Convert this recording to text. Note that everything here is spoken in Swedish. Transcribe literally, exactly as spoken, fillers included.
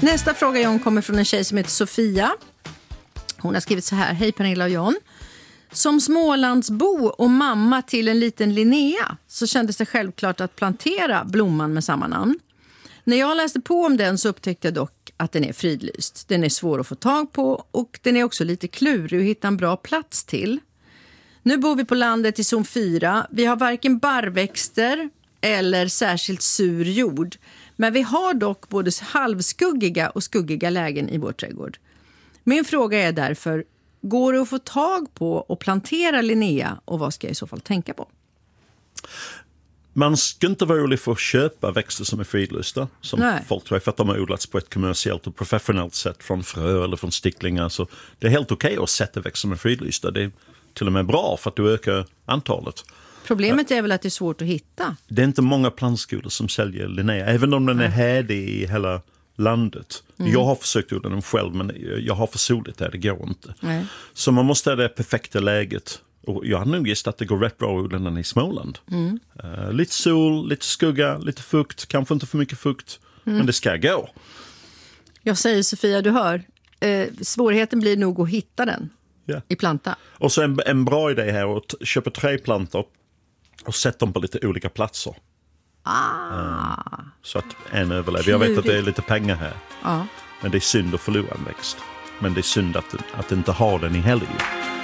Nästa fråga, John, kommer från en tjej som heter Sofia. Hon har skrivit så här: hej Pernilla och John. Som Smålandsbo och mamma till en liten Linnea så kändes det självklart att plantera blomman med samma namn. När jag läste på om den så upptäckte jag dock att den är fridlyst. Den är svår att få tag på och den är också lite klurig att hitta en bra plats till. Nu bor vi på landet i zon fyra. Vi har varken barrväxter eller särskilt sur jord. Men vi har dock både halvskuggiga och skuggiga lägen i vår trädgård. Min fråga är därför, går det att få tag på och plantera Linnea och vad ska jag i så fall tänka på? Man ska inte vara orolig för att köpa växter som är fridlysta, som Nej. folk tror, för att de har odlats på ett kommersiellt och professionellt sätt från frö eller från sticklingar. Så det är helt okej okay att sätta växter som är fridlysta. Det är till och med bra för att du ökar antalet. Problemet är väl att det är svårt att hitta. Det är inte många plantskolor som säljer Linnea, även om den är härdig i hela landet. Mm. Jag har försökt odla den själv, men jag har för soligt där, det går inte. Nej. Så man måste ha det perfekta läget. Och jag har nog gissat att det går rätt bra att odla den i Småland. Mm. Uh, lite sol, lite skugga, lite fukt. Kanske inte för mycket fukt, mm. men det ska gå. Jag säger Sofia, du hör. Eh, svårigheten blir nog att hitta den yeah. i planta. Och så en, en bra idé här att köpa tre plantor och sätta dem på lite olika platser. Ah. Uh, så att en överlever. Jag vet att det är lite pengar här. Ah. Men det är synd att förlora en växt. Men det är synd att, att inte ha den i helgen.